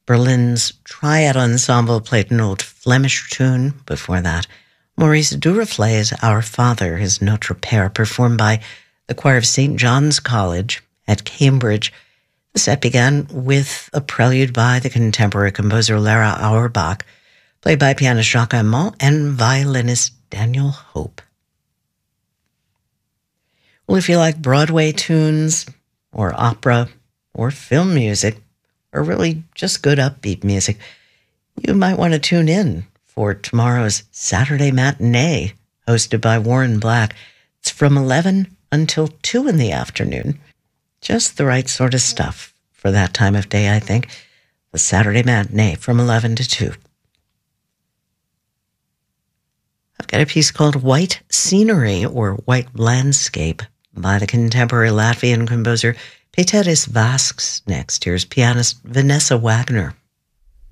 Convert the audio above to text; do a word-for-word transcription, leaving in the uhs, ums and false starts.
Berlin's Triad Ensemble played an old Flemish tune. Before that, Maurice Duruflé's Our Father is Notre Père, performed by the choir of Saint John's College at Cambridge. The set began with a prelude by the contemporary composer Lara Auerbach, played by pianist Jacques Amand and violinist Daniel Hope. Well, if you like Broadway tunes or opera or film music, or really just good upbeat music, you might want to tune in for tomorrow's Saturday Matinee, hosted by Warren Black. It's from eleven until two in the afternoon. Just the right sort of stuff for that time of day, I think. The Saturday Matinee from eleven to two. I've got a piece called White Scenery, or White Landscape, by the contemporary Latvian composer Pēteris Vasks next. Here's pianist Vanessa Wagner.